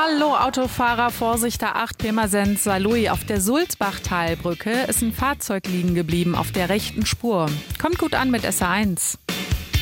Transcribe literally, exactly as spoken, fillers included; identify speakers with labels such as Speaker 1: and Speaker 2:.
Speaker 1: Hallo Autofahrer, Vorsicht A acht, Pirmasens, Saarlouis. Auf der Sulzbachtalbrücke ist ein Fahrzeug liegen geblieben auf der rechten Spur. Kommt gut an mit S A eins.